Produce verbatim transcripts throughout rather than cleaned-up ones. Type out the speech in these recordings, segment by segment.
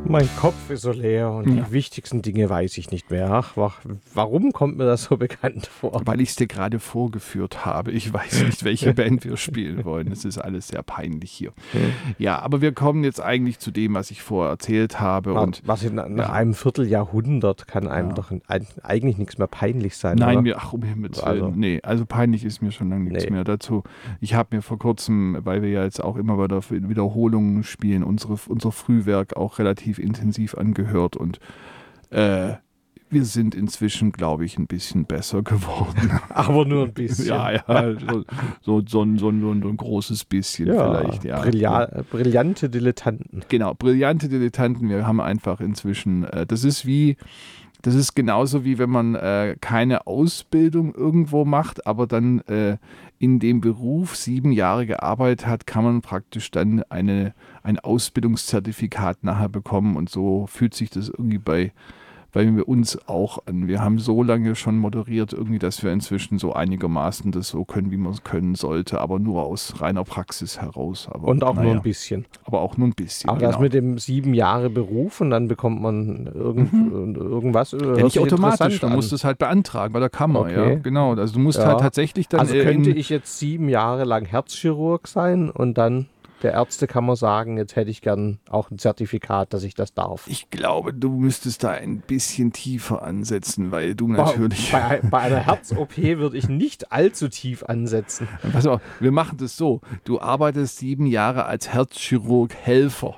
Mein Kopf ist so leer und ja. die wichtigsten Dinge weiß ich nicht mehr. Ach, warum kommt mir das so bekannt vor? Weil ich es dir gerade vorgeführt habe. Ich weiß nicht, welche Band wir spielen wollen. Es ist alles sehr peinlich hier. Ja, aber wir kommen jetzt eigentlich zu dem, was ich vorher erzählt habe. Was, und was in, nach ja. einem Vierteljahrhundert kann einem ja. doch ein, eigentlich nichts mehr peinlich sein. Nein, oder? mir, ach, um Himmels Willen. Also, nee, also peinlich ist mir schon lange nichts nee. mehr dazu. Ich habe mir vor kurzem, weil wir ja jetzt auch immer wieder Wiederholungen spielen, unsere, unser Frühwerk auch relativ intensiv angehört und äh, wir sind inzwischen, glaube ich, ein bisschen besser geworden. Aber nur ein bisschen. ja, ja, so, so, so, ein, so, ein, so ein großes bisschen ja, vielleicht. Ja. Brillia- brillante Dilettanten. Genau, brillante Dilettanten. Wir haben einfach inzwischen, äh, das ist wie, das ist genauso wie wenn man äh, keine Ausbildung irgendwo macht, aber dann äh, in dem Beruf sieben Jahre gearbeitet hat, kann man praktisch dann eine, ein Ausbildungszertifikat nachher bekommen und so fühlt sich das irgendwie bei bei uns auch an. Wir haben so lange schon moderiert, irgendwie, dass wir inzwischen so einigermaßen das so können, wie man es können sollte, aber nur aus reiner Praxis heraus. Aber, und auch naja, nur ein bisschen. Aber auch nur ein bisschen. Aber genau. Das mit dem sieben Jahre Beruf und dann bekommt man irgend, mhm. irgendwas. Ja, nicht automatisch, du musst es halt beantragen bei der Kammer. Okay. Ja, genau. Also du musst ja. halt tatsächlich dann. Also könnte ich jetzt sieben Jahre lang Herzchirurg sein und dann der Ärztekammer sagen, jetzt hätte ich gern auch ein Zertifikat, dass ich das darf. Ich glaube, du müsstest da ein bisschen tiefer ansetzen, weil du natürlich... Bei, bei einer Herz-O P würde ich nicht allzu tief ansetzen. Pass auf, wir machen das so. Du arbeitest sieben Jahre als Herzchirurg-Helfer.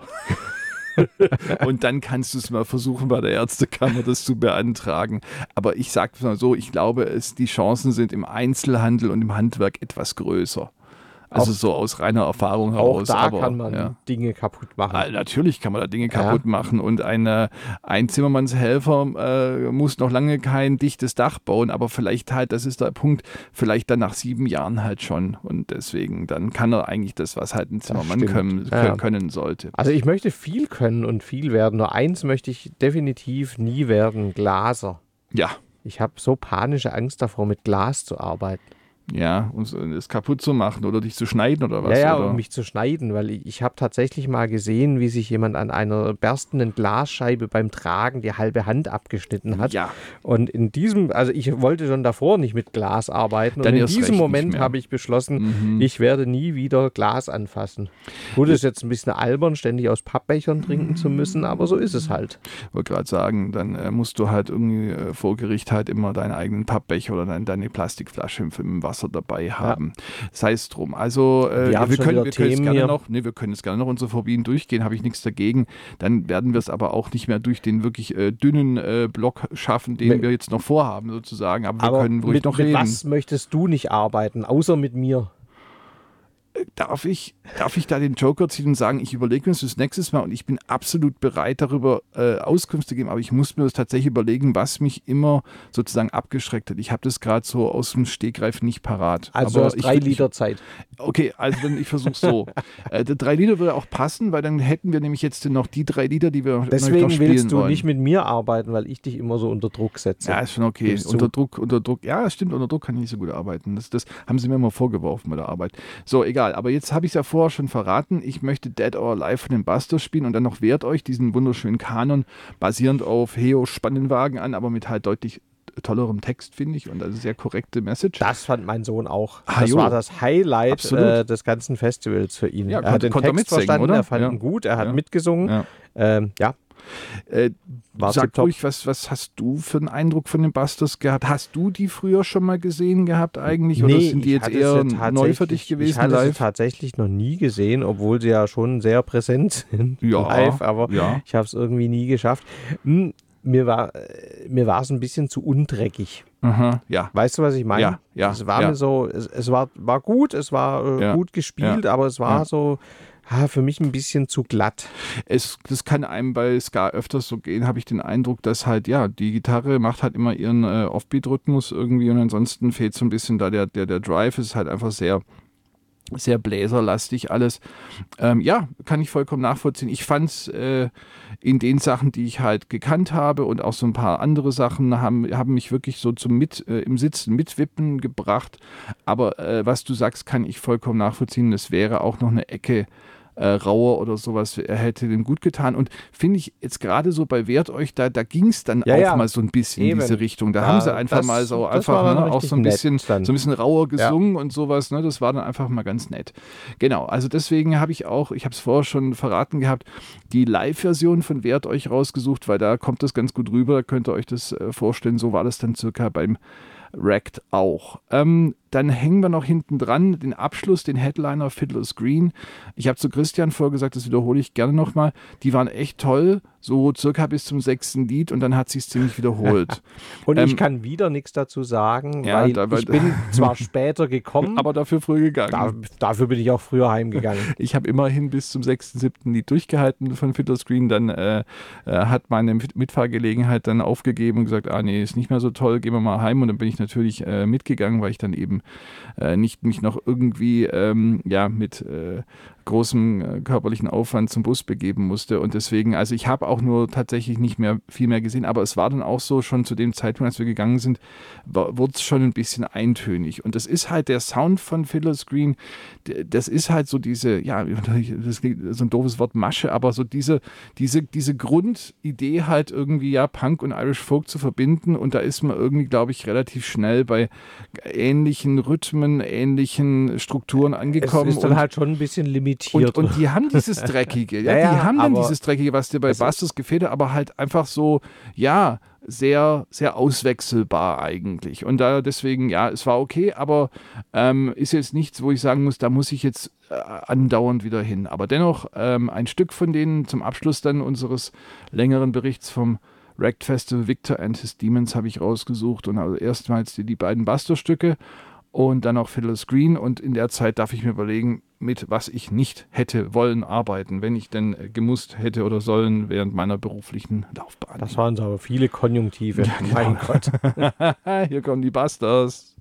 Und dann kannst du es mal versuchen, bei der Ärztekammer das zu beantragen. Aber ich sage mal so, ich glaube, es, die Chancen sind im Einzelhandel und im Handwerk etwas größer. Also auch, so aus reiner Erfahrung heraus. Auch da aber, kann man ja. Dinge kaputt machen. Ah, natürlich kann man da Dinge kaputt ja. machen. Und eine, ein Zimmermannshelfer äh, muss noch lange kein dichtes Dach bauen, aber vielleicht halt, das ist der Punkt, vielleicht dann nach sieben Jahren halt schon. Und deswegen, dann kann er eigentlich das, was halt ein Zimmermann können, ja. können sollte. Also ich möchte viel können und viel werden. Nur eins möchte ich definitiv nie werden, Glaser. Ja. Ich habe so panische Angst davor, mit Glas zu arbeiten. Ja, und es kaputt zu machen oder dich zu schneiden oder was? Ja, ja, oder? um mich zu schneiden, weil ich, ich habe tatsächlich mal gesehen, wie sich jemand an einer berstenden Glasscheibe beim Tragen die halbe Hand abgeschnitten hat. Ja. Und in diesem, also ich wollte schon davor nicht mit Glas arbeiten Dann und in diesem Moment habe ich beschlossen, mhm. ich werde nie wieder Glas anfassen. Gut, es ist jetzt ein bisschen albern, ständig aus Pappbechern trinken zu müssen, aber so ist es halt. Ich wollte gerade sagen, dann äh, musst du halt irgendwie äh, vor Gericht halt immer deinen eigenen Pappbecher oder deine, deine Plastikflasche im, im Wasser dabei haben. Ja. Sei es drum. Also äh, wir, wir können, wir können jetzt gerne noch, nee, wir können jetzt gerne noch unsere Phobien durchgehen, habe ich nichts dagegen. Dann werden wir es aber auch nicht mehr durch den wirklich äh, dünnen äh, Block schaffen, den mit, wir jetzt noch vorhaben sozusagen. Aber wir aber können ruhig mit, noch mit reden. Was möchtest du nicht arbeiten, außer mit mir? Darf ich, darf ich da den Joker ziehen und sagen, ich überlege mir das das nächstes Mal und ich bin absolut bereit, darüber äh, Auskunft zu geben, aber ich muss mir das tatsächlich überlegen, was mich immer sozusagen abgeschreckt hat. Ich habe das gerade so aus dem Stegreif nicht parat. Also aber du hast drei ich, Liter Zeit. Okay, also dann ich versuche es so. äh, der drei Liter würde auch passen, weil dann hätten wir nämlich jetzt noch die drei Liter, die wir Deswegen noch spielen willst du wollen. nicht mit mir arbeiten, weil ich dich immer so unter Druck setze. Ja, ist schon okay. Unter Druck, unter Druck, ja, stimmt, unter Druck kann ich nicht so gut arbeiten. Das, das haben sie mir immer vorgeworfen bei der Arbeit. So, egal, aber jetzt habe ich es ja vorher schon verraten, ich möchte Dead or Alive von den Busters spielen und dann noch wehrt euch diesen wunderschönen Kanon basierend auf Heo Spannenwagen an, aber mit halt deutlich tollerem Text, finde ich, und also sehr korrekte Message. Das fand mein Sohn auch. Ah, das jo. war das Highlight äh, des ganzen Festivals für ihn. Ja, er hat den Text mitsingen, verstanden, oder? er fand ja. ihn gut, er hat ja. mitgesungen. Ja. Ähm, ja. Äh, sag ruhig, was, was hast du für einen Eindruck von den Busters gehabt? Hast du die früher schon mal gesehen gehabt eigentlich? Nee, oder sind die jetzt eher ja neu für dich gewesen? Ich hatte live? sie tatsächlich noch nie gesehen, obwohl sie ja schon sehr präsent sind ja, live, aber ja. ich habe es irgendwie nie geschafft. Hm, mir war mir war es ein bisschen zu undreckig. Aha, ja. Weißt du, was ich meine? Ja, ja, es war ja. mir so, es, es war, war gut, es war äh, ja, gut gespielt, ja, aber es war ja. so ah, für mich ein bisschen zu glatt. Es, das kann einem bei Ska öfters so gehen, habe ich den Eindruck, dass halt, ja, die Gitarre macht halt immer ihren äh, Offbeat-Rhythmus irgendwie und ansonsten fehlt so ein bisschen da der, der, der Drive, ist halt einfach sehr sehr bläserlastig alles. Ähm, ja, kann ich vollkommen nachvollziehen. Ich fand es äh, in den Sachen, die ich halt gekannt habe und auch so ein paar andere Sachen haben, haben mich wirklich so zum mit äh, im Sitzen mitwippen gebracht. Aber äh, was du sagst, kann ich vollkommen nachvollziehen. Es wäre auch noch eine Ecke äh, rauer oder sowas, er hätte dem gut getan. Und finde ich jetzt gerade so bei Wehrt euch, da, da ging es dann ja, auch ja. mal so ein bisschen Eben. in diese Richtung. Da ja, haben sie einfach das, mal so einfach ne, auch so ein bisschen, so ein bisschen rauer gesungen ja. und sowas. Ne, das war dann einfach mal ganz nett. Genau, also deswegen habe ich auch, ich habe es vorher schon verraten gehabt, die Live-Version von Wehrt euch rausgesucht, weil da kommt das ganz gut rüber, da könnt ihr euch das äh, vorstellen, so war das dann circa beim Wrecked auch. Ähm, dann hängen wir noch hinten dran den Abschluss, den Headliner Fiddler's Green. Ich habe zu Christian vorher gesagt, das wiederhole ich gerne nochmal. Die waren echt toll, so circa bis zum sechsten Lied und dann hat sich ziemlich wiederholt. und ähm, ich kann wieder nichts dazu sagen, ja, weil da, weil, ich bin zwar später gekommen, aber dafür früh gegangen. Da, dafür bin ich auch früher heimgegangen. Ich habe immerhin bis zum sechsten, siebten Lied durchgehalten von Fiddler's Green. Dann äh, äh, hat meine Mitfahrgelegenheit dann aufgegeben und gesagt, ah nee, ist nicht mehr so toll, gehen wir mal heim. Und dann bin ich natürlich äh, mitgegangen, weil ich dann eben äh, nicht mich noch irgendwie ähm, ja, mit äh, großem äh, körperlichen Aufwand zum Bus begeben musste. Und deswegen, also ich habe auch nur tatsächlich nicht mehr viel mehr gesehen, aber es war dann auch so, schon zu dem Zeitpunkt, als wir gegangen sind, wurde es schon ein bisschen eintönig. Und das ist halt der Sound von Fiddler's Green, das ist halt so diese, ja, das ist so ein doofes Wort, Masche, aber so diese, diese, diese Grundidee halt irgendwie, ja, Punk und Irish Folk zu verbinden. Und da ist man irgendwie, glaube ich, relativ schnell bei ähnlichen Rhythmen, ähnlichen Strukturen angekommen. Es ist dann halt schon ein bisschen limitiert. Und, und die haben dieses Dreckige, ja, ja, die haben dann aber dieses Dreckige, was dir bei Busters gefehlt hat, aber halt einfach so, ja, sehr, sehr auswechselbar eigentlich. Und da deswegen, ja, es war okay, aber ähm, ist jetzt nichts, wo ich sagen muss, da muss ich jetzt äh, andauernd wieder hin. Aber dennoch ähm, ein Stück von denen zum Abschluss dann unseres längeren Berichts vom Wrecked Festival, Victor and His Demons, habe ich rausgesucht. Und also erstmals die, die beiden Buster-Stücke und dann auch Fiddler's Green. Und in der Zeit darf ich mir überlegen, mit was ich nicht hätte wollen arbeiten, wenn ich denn gemusst hätte oder sollen während meiner beruflichen Laufbahn. Das waren so aber viele Konjunktive. Ja, genau. Mein Gott. Hier kommen die Busters.